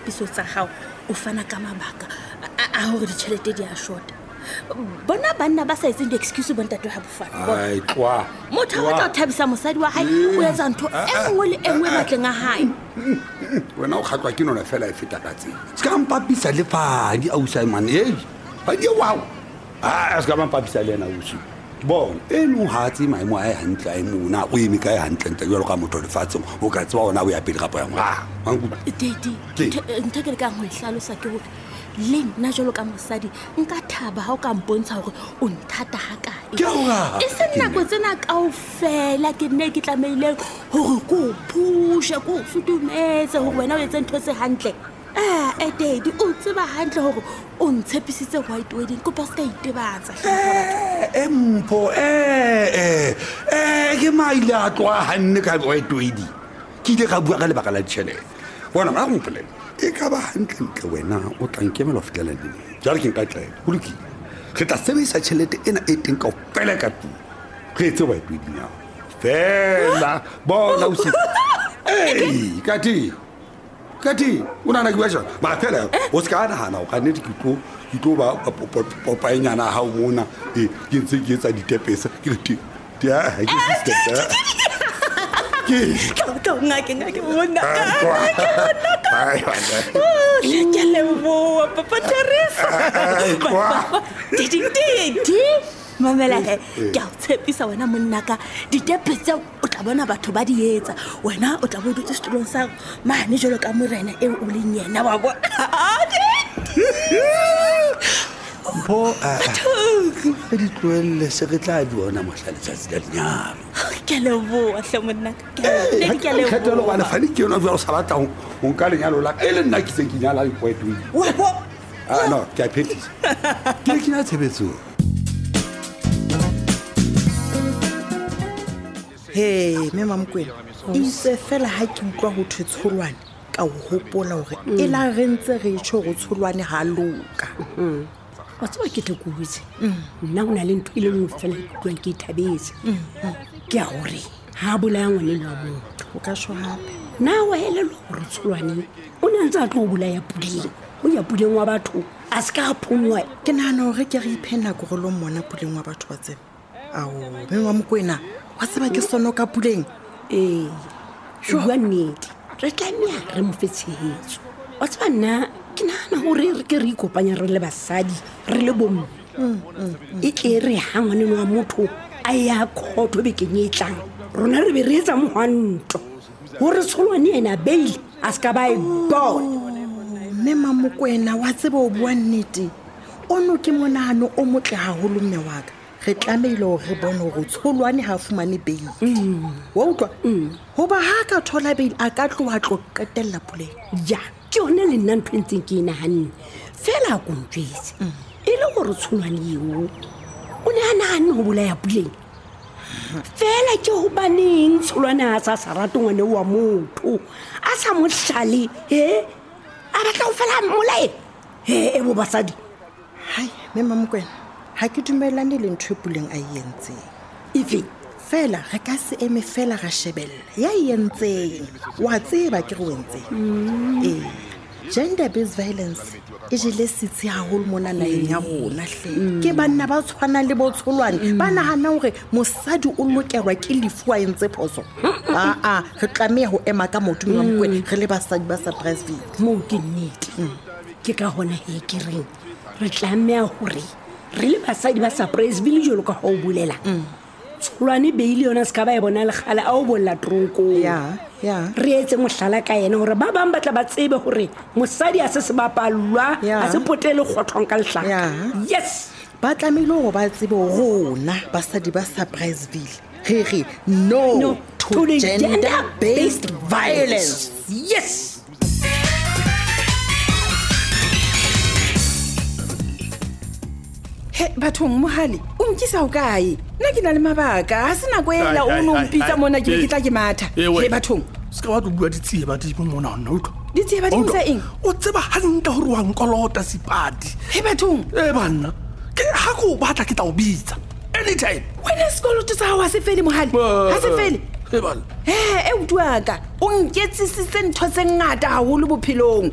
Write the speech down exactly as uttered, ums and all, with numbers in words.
dipapiso tsa hao o fana ka mabaka a hore ditjhelete di a short. Bona banna ba sa etseng di-excuse bontate ha bofana. Ai twa. Motho a tla thabisa mosadi wa hae o etsa ntho e nngwe le e nngwe batleng a hae. Wena o khatlwa ke nona fela e feta ka tsela. Ska mpapisa le fadi ausa man eh. Ba di wow. Ah ska mpapisa le na usu. Bon, e no hatsi maimo a hantle a mona o eme ka e hantle ntle jalo ka motho le fatseng o ka tswa ona o ya pele gapo ya mra. Tedi, nteke ka ngwe hlalosa ke hore le nna jalo ka mosadi nka thaba ha o ka mpontsha hore o nthata ha kae. E se nna go tsena kaofela ke nne ke tlameile hore ko pushe ko futumetse hore wena o etse ntho se hantle. Ah, eh Tedi, o tseba hantle hore o ntshepisitse white wedding ko pa ska itebatsa. Eh, empo eh eh eh ke maila twa hanne ka white wedding. Ke ile ka bua ka le baka la ditšhelete. Bona ba go mpolele. E ka ba hantle ntle wena o tla nkemela ho fitela nne. Jalo ke nka tlela. Ho lokile. Re tla sebedisa tšhelete ena e teng ka fela ka tu. Re etse white wedding ya. Fela bona o se. Eh, kati. Kati, una na gwa jana. Ba fela o ska na hana o ka nne ditlo ditlo ba popaenyana ha o mona e ke ntse ke etsa ditepesa ke ti. Dia ha ke sister. Kau kau ngake ngake mona. Ai wala. Ke lebo papa Teresa. Didi didi. Mamela he, ke a tshepisa wena monna ka ditepe tsa o tla bona batho ba di etsa. Wena o tla bo dutse setulong sa mane jolo ka morena e o leng yena wa bona. Bo a di tloelle se re tla di bona mohlale tsa tsa dinyalo. Ke lebo a hle monna ka. Ke lebo. Ke tlo bana fani ke yona jwa sa batla ho nka lenyalo la ele nna ke se ke nyala le poetry. Wa bo. Ah no, ke a phethisa. Ke ke na tshebetso. Hey, me mamkwena. Itse fela ha ke utlwa ho thwe tsholwane ka o hopola hore e la rentse re tsho go tsholwane ha loka. Wa tswa ke te kutse. Nna una le ntho ile mo fela ke utlwa ke thabetse. Ke a hore ha bolaya ngwane le wa motho. O ka sho hape. Na wa hele lo hore tsholwane o ne ntse a tlo bolaya puleng. O ya puleng wa batho a ska phunwa. Ke nahana hore ke re iphena go lo mona puleng wa batho ba tsena. Ao, me mamkwena. Wa tseba ke sono ka puleng. Eh, jwa nnete. Re tlamea re mo fetshehetso. Wa tseba nna ke nahana hore re ke re ikopanya re le basadi re le bomme. E tle re hangwane wa motho a ya khotho be ke nyetlang. Rona re be re etsa mohwanto. Hore tsholwane ena beile a ska ba e bona. Me mamokwena wa tseba o bua nnete. Ono ke monahano o motle haholo mme wa ka. Re tlameile re bone hore tsholwane ha fumane beile. Wa utlwa? Hoba ha ka thola beile a ka tloha tlo qetella puleng. Ja, ke yona le nna ntho ntseng ke inahanne. Fela go ntjwetse. E le gore tsholwane eo o ne a nahanne ho bolaya puleng. Fela ke ho baneng tsholwane a sa sa rate ngwane wa motho. A sa mo hlale, he? A batla ho fela molae. He, e bo basadi. Hai, me mamkwena. Ha ke dumelane le ntho puleng a yentseng. Ife fela re ka se eme fela ga shebella ya yentseng wa tseba ke go wentseng. Eh, gender based violence e jele sitse haholo mona naeng ya rona hle. Ke banna ba tshwana le botsholwane ba nahana hore mosadi o lokelwa ke lefu a entse phoso. Ah ah, re tlameha ho ema ka motho wa mkwena re le basadi ba Surpriseville. Mo ke nnete. Ke ka hona he ke reng re tlameha hore re le basadi ba Surpriseville jolo ka ho bulela. Tsholwane beile yona ska ba e bona le gale a o bolla tronko. Ya, ya. Re etse mohlala ka yena hore ba bang batla ba tsebe hore mosadi a se se bapallwa a se potele kgothong ka lehlaka. Yes. Ba tlamehile ho ba tsebe rona basadi ba Surpriseville. Re re no, no to, to gender based violence. Yes. He bathong mohale o nkisa ho kae nna ke na le mabaka ha sena go ela o no mpitsa mona ke ke tla ke matha he bathong ska wa bua ditsie ba di mona no utlo ditsie ba di ntse eng o tseba hantle hore wa nkolota sipadi he bathong eh bana ke ha go batla ke tla o bitsa anytime wena sekoloto sa ha se fele mohale ha se fele he bana he e utuaka o nketsisitse ntho tse ngata haholo bophelong